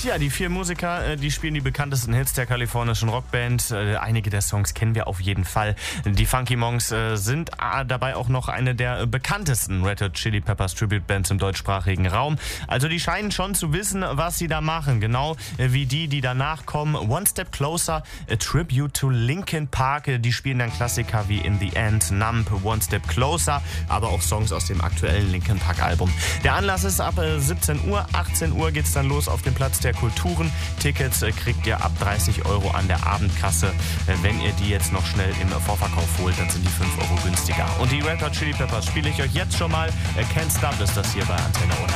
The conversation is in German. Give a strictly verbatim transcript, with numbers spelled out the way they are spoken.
Ja, die vier Musiker, äh, die spielen die bekanntesten Hits der kalifornischen Rockband. Äh, einige der Songs kennen wir auf jeden Fall. Die Funky Monks äh, sind äh, dabei auch noch eine der äh, bekanntesten Red Hot Chili Peppers Tribute Bands im deutschsprachigen Raum. Also die scheinen schon zu wissen, was sie da machen. Genau äh, wie die, die danach kommen. One Step Closer, a Tribute to Linkin Park. Äh, die spielen dann Klassiker wie In the End, Numb, One Step Closer, aber auch Songs aus dem aktuellen Linkin Park Album. Der Anlass ist ab äh, siebzehn Uhr. achtzehn Uhr geht's dann los auf dem Platz der Kulturen. Tickets äh, kriegt ihr ab dreißig Euro an der Abendkasse. Äh, wenn ihr die jetzt noch schnell im Vorverkauf holt, dann sind die fünf Euro günstiger. Und die Red Hot Chili Peppers spiele ich euch jetzt schon mal. Äh, Can't Stop ist das hier bei Antenne Ohne.